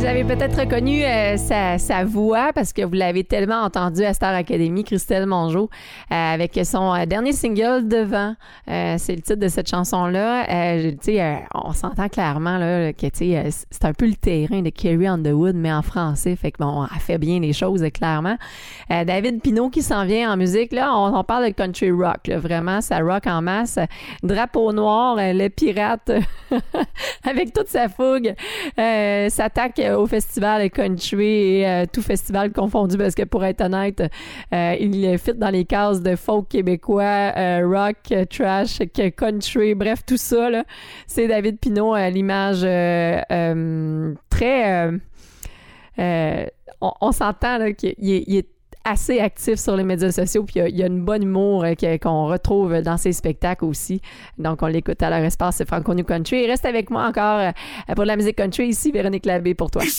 avez peut-être reconnu sa voix parce que vous l'avez tellement entendu à Star Academy, Christelle Mongeau, avec son dernier single, Devant. C'est le titre de cette chanson-là. On s'entend clairement là, que c'est un peu le terrain de Carrie Underwood, mais en français. Fait que bon, elle fait bien les choses, clairement. David Pinault qui s'en vient en musique. Là, on parle de country rock. Là, vraiment, ça rock en masse. Drapeau noir, le pirate, avec toute sa fougue, s'attaque au festival country et tout festival confondu parce que pour être honnête, il fit dans les cases de folk québécois, rock, trash, country, bref, tout ça, là, c'est David Pinault à l'image très... on s'entend là, qu'il est assez actif sur les médias sociaux, puis il y a une bonne humour qu'on retrouve dans ses spectacles aussi. Donc, on l'écoute à leur espace Franco New Country. Et reste avec moi encore pour la musique country. Ici, Véronique Labbé pour toi.